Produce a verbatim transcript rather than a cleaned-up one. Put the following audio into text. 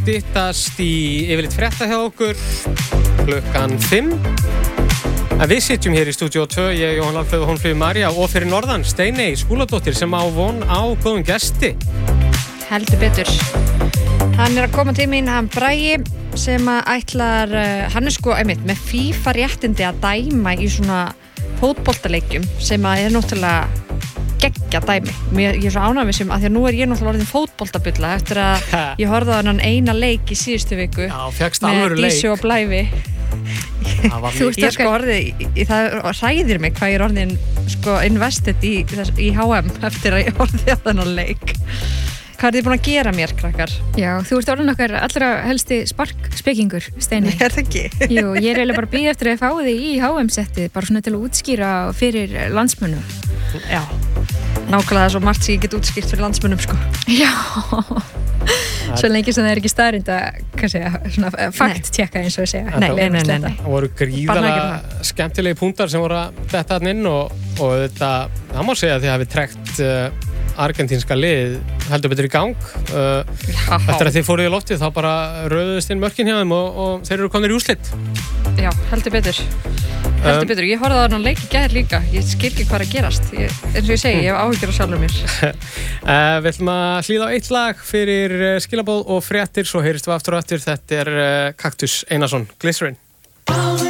styttast í yfirleitt frétta hjá okkur klukkan fimm. En við sitjum hér í stúdíó tvö, ég, Jóhann Alfreð og Hólmfríður María og fyrir norðan Steiney Skúladóttir sem á von á góðum gesti. Heldur betur. Hann er að koma til mín, hann Bragi sem að ætlar, hann er sko einmitt með FIFA réttindi að dæma í svona fótboltaleikjum sem að er náttúrulega geggja dæmi. Mér, ég er svo ánægð með sem að því að nú er ég náttúrulega orðin fótboltabulla eftir að ég horfði á þennan eina leik í síðustu viku. Já, fékkst alvöru leik. Með Dísu og Blævi. Þú veist ég sko orðið, það hræðir mig hvað ég er orðin sko invested í, í H M eftir að ég horfði á þennan leik. Hvað er þið búin að gera mér, krakkar? Já, þú ert orðin okkar allra helsti sparkspekingur, Steiney. Er það ekki? Jú, ég er eiginlega bara að bíða eftir að fá þig í H M-settið, bara svona til að útskýra fyrir landsmönnum. Já, nákvæmlega það er svo margt sem ég get útskýrt fyrir landsmönnum, sko. Já, svo lengi sem það er ekki staðrind að, hvað segja, svona fakt-tjekka eins og að segja. Nei, nei, nei, nei. Það voru gríðarlega skemmtilegi púntar sem voru að detta þarna inn og, og þetta, það má segja að þið hafi trekt uh, argentínska lið heldur betur í gang uh, eftir að þið fóruð í loftið þá bara röðust inn mörkin hjá þeim og, og þeir eru komnir í úrslit. Já, heldur betur heldur um, betur, ég horfði á þennan leik í gær líka ég skil ekki hvað er að gerast ég, eins og ég segi, ég hef áhyggjur á sjálfur mér uh, Við ætlum að hlýða á eitt lag fyrir uh, skilaboð og fréttir svo heyrist við aftur og aftur, þetta er uh, Kaktus Einarsson, Glycerin.